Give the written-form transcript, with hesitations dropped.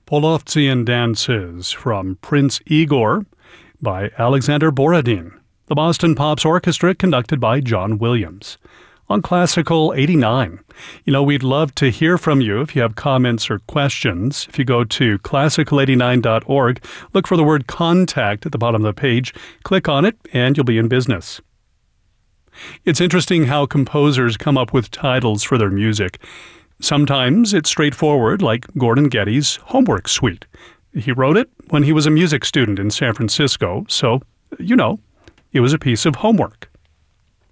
Polovtsian Dances from Prince Igor by Alexander Borodin. The Boston Pops Orchestra conducted by John Williams. On Classical 89. We'd love to hear from you if you have comments or questions. If you go to classical89.org, look for the word contact at the bottom of the page, click on it, and you'll be in business. It's interesting how composers come up with titles for their music. Sometimes it's straightforward, like Gordon Getty's Homework Suite. He wrote it when he was a music student in San Francisco, so, it was a piece of homework.